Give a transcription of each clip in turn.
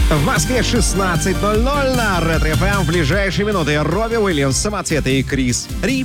В Москве 16:00 на Ретро-ФМ. В ближайшие минуты Робби Уильямс, Самоцветы и Крис Ри.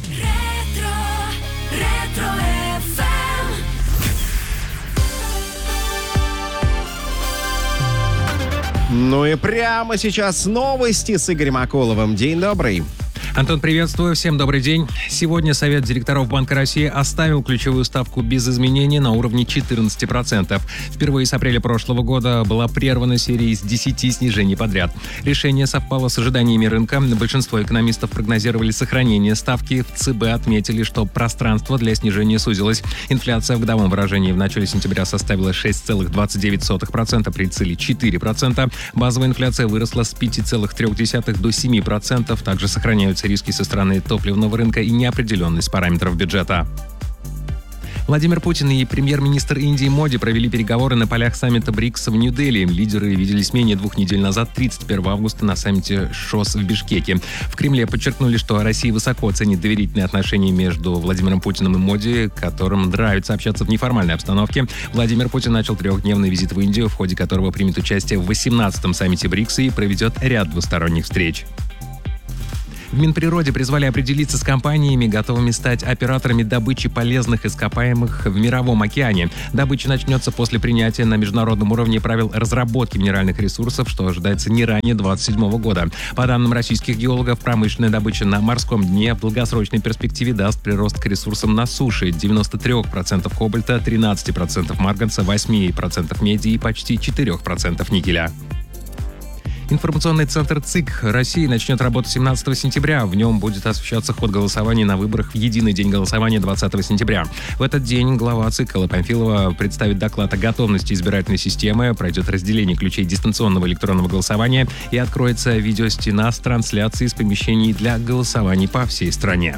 Ну и прямо сейчас новости с Игорем Акуловым. День добрый. Антон, приветствую. Всем добрый день. Сегодня Совет директоров Банка России оставил ключевую ставку без изменений на уровне 14%. Впервые с апреля прошлого года была прервана серия из 10 снижений подряд. Решение совпало с ожиданиями рынка. Большинство экономистов прогнозировали сохранение ставки. В ЦБ отметили, что пространство для снижения сузилось. Инфляция в годовом выражении в начале сентября составила 6,29% при цели 4%. Базовая инфляция выросла с 5,3% до 7%. Также сохраняются риски со стороны топливного рынка и неопределенность параметров бюджета. Владимир Путин и премьер-министр Индии Моди провели переговоры на полях саммита БРИКС в Нью-Дели. Лидеры виделись менее 2 недель назад, 31 августа, на саммите ШОС в Бишкеке. В Кремле подчеркнули, что Россия высоко ценит доверительные отношения между Владимиром Путиным и Моди, которым нравится общаться в неформальной обстановке. Владимир Путин начал 3-дневный визит в Индию, в ходе которого примет участие в 18-м саммите БРИКС и проведет ряд двусторонних встреч. В Минприроде призвали определиться с компаниями, готовыми стать операторами добычи полезных ископаемых в Мировом океане. Добыча начнется после принятия на международном уровне правил разработки минеральных ресурсов, что ожидается не ранее 2027 года. По данным российских геологов, промышленная добыча на морском дне в долгосрочной перспективе даст прирост к ресурсам на суше: 93% кобальта, 13% марганца, 8% меди и почти 4% никеля. Информационный центр ЦИК России начнет работу 17 сентября. В нем будет освещаться ход голосования на выборах в единый день голосования 20 сентября. В этот день глава ЦИК Алла Памфилова представит доклад о готовности избирательной системы, пройдет разделение ключей дистанционного электронного голосования и откроется видеостена с трансляцией из помещений для голосований по всей стране.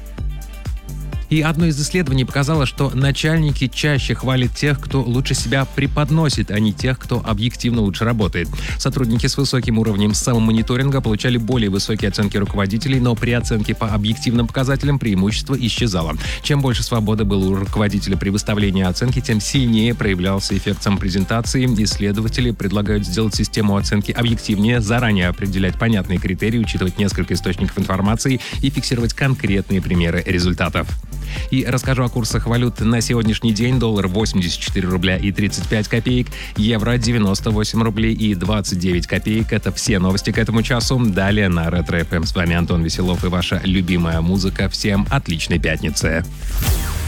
И одно из исследований показало, что начальники чаще хвалят тех, кто лучше себя преподносит, а не тех, кто объективно лучше работает. Сотрудники с высоким уровнем самомониторинга получали более высокие оценки руководителей, но при оценке по объективным показателям преимущество исчезало. Чем больше свободы было у руководителя при выставлении оценки, тем сильнее проявлялся эффект самопрезентации. Исследователи предлагают сделать систему оценки объективнее, заранее определять понятные критерии, учитывать несколько источников информации и фиксировать конкретные примеры результатов. И расскажу о курсах валют на сегодняшний день. Доллар 84 рубля и 35 копеек, евро 98 рублей и 29 копеек. Это все новости к этому часу. Далее на Ретро-ФМ. С вами Антон Веселов и ваша любимая музыка. Всем отличной пятницы.